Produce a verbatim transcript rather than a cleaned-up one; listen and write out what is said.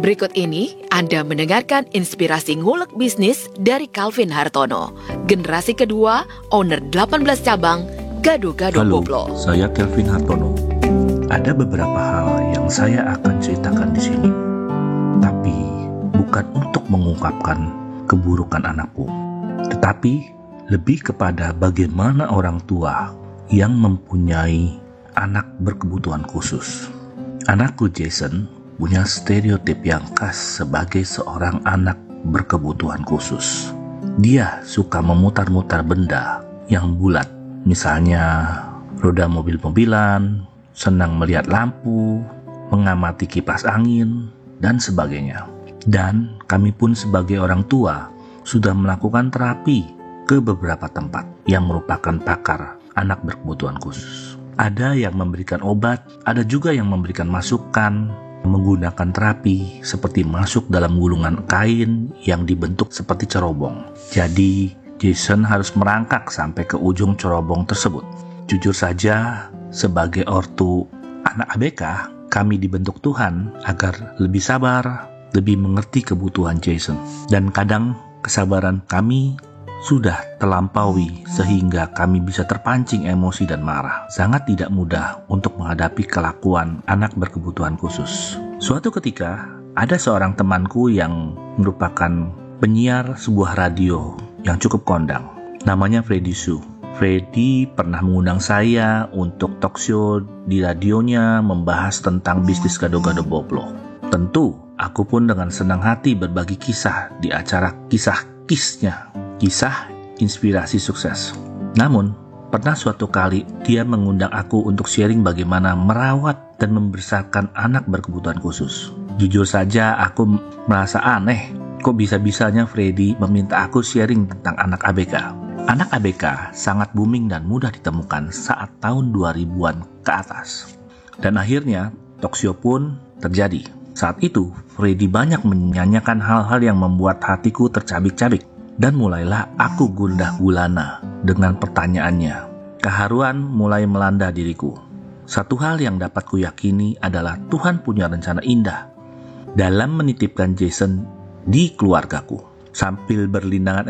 Berikut ini Anda mendengarkan inspirasi ngulek bisnis dari Calvin Hartono, generasi kedua, owner delapan belas cabang, Gado-Gado Halo, Boblo. saya Calvin Hartono. Ada beberapa hal yang saya akan ceritakan di sini, tapi bukan untuk mengungkapkan keburukan anakku, tetapi lebih kepada bagaimana orang tua yang mempunyai anak berkebutuhan khusus. Anakku Jason punya stereotip yang khas sebagai seorang anak berkebutuhan khusus. Dia suka memutar-mutar benda yang bulat, misalnya roda mobil-mobilan, senang melihat lampu, mengamati kipas angin, dan sebagainya. Dan kami pun sebagai orang tua sudah melakukan terapi ke beberapa tempat yang merupakan pakar anak berkebutuhan khusus. Ada yang memberikan obat, ada juga yang memberikan masukan, menggunakan terapi seperti masuk dalam gulungan kain yang dibentuk seperti cerobong. Jadi Jason harus merangkak sampai ke ujung cerobong tersebut. Jujur saja, sebagai ortu anak A B K, kami dibentuk Tuhan agar lebih sabar, lebih mengerti kebutuhan Jason. Dan kadang kesabaran kami sudah terlampaui sehingga kami bisa terpancing emosi dan marah. Sangat tidak mudah untuk menghadapi kelakuan anak berkebutuhan khusus. Suatu ketika, ada seorang temanku yang merupakan penyiar sebuah radio yang cukup kondang. Namanya Freddy Su. Freddy pernah mengundang saya untuk talk show di radionya membahas tentang bisnis Gado-Gado Boblo. Tentu, aku pun dengan senang hati berbagi kisah di acara kisah-kisnya. Kisah inspirasi sukses. Namun, pernah suatu kali dia mengundang aku untuk sharing bagaimana merawat dan membesarkan anak berkebutuhan khusus. Jujur saja aku merasa aneh, kok bisa-bisanya Freddy meminta aku sharing tentang anak A B K. Anak A B K sangat booming dan mudah ditemukan saat tahun dua ribuan ke atas. Dan akhirnya, talk show pun terjadi. Saat itu, Freddy banyak menyanyikan hal-hal yang membuat hatiku tercabik-cabik. Dan mulailah aku gundah gulana dengan pertanyaannya. Keharuan mulai melanda diriku. Satu hal yang dapat kuyakini adalah Tuhan punya rencana indah dalam menitipkan Jason di keluargaku. Sambil berlindangan